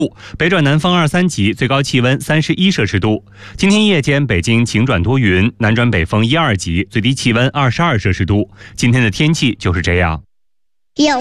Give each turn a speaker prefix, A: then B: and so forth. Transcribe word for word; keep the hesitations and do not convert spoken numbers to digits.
A: 北转南风二三级，最高气温三十一摄氏度。今天夜间北京晴转多云，南转北风一二级，最低气温二十二摄氏度。今天的天气就是这样。
B: 有